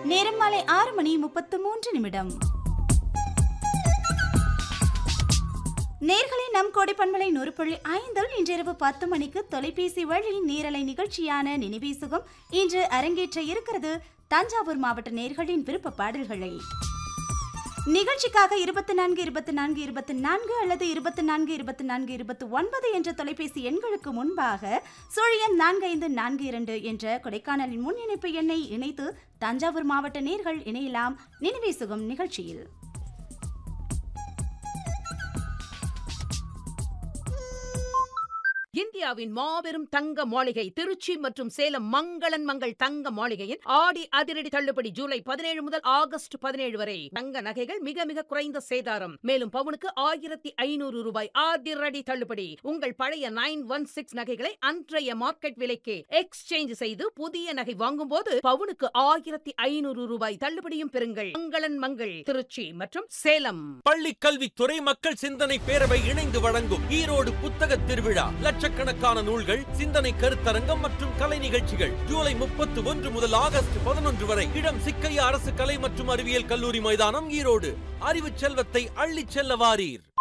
நேரம் மாலை 6:33. நேர்களை நம் கோடை பண்பலை 100.5 இன்றிரவு 10 மணிக்கு தொலைபேசி வழி நேரலை நிகழ்ச்சியான நினைவே சுகம் இன்று அரங்கேற்ற இருக்கிறது. தஞ்சாவூர் மாவட்ட நேர்களின் விருப்ப பாடல்களை நிகழ்ச்சிக்காக 24 அல்லது 24 என்ற தொலைபேசி எண்களுக்கு முன்பாக 4542 என்ற கொடைக்கானலின் முன் இணைப்பு எண்ணை இணைத்து தஞ்சாவூர் மாவட்ட நேர்கள் இணையலாம் நினைவே சுகம் நிகழ்ச்சியில். இந்தியாவின் மாபெரும் தங்க மாளிகை திருச்சி மற்றும் சேலம் மங்களன் மங்கள் தங்க மாளிகையின் ஆடி அதிரடி தள்ளுபடி ஜூலை 17 முதல் ஆகஸ்ட் 17 வரை. தங்க நகைகள் மிக மிக குறைந்த சேதாரம். மேலும் பவுனுக்கு 1500 ரூபாய் அதிரடி தள்ளுபடி. உங்கள் பழைய 916 நகைகளை அன்றைய மார்க்கெட் விலைக்கு எக்ஸ்சேஞ்ச் செய்து புதிய நகை வாங்கும் போது பவுனுக்கு 1500 ரூபாய் தள்ளுபடியும் பெறுங்கள். மங்களன் மங்கள் திருச்சி மற்றும் சேலம். பள்ளி கல்வித்துறை மக்கள் சிந்தனை பேரவை இணைந்து வழங்கும் ஈரோடு புத்தக திருவிழா. லட்சக்கணக்கான நூல்கள், சிந்தனை கருத்தரங்கம் மற்றும் கலை நிகழ்ச்சிகள் ஜூலை 31 முதல் ஆகஸ்ட் 11 வரை. இடம் சிக்கையா அரசு கலை மற்றும் அறிவியல் கல்லூரி மைதானம், ஈரோடு. அறிவு செல்வத்தை அள்ளிச் செல்ல வாரீர்.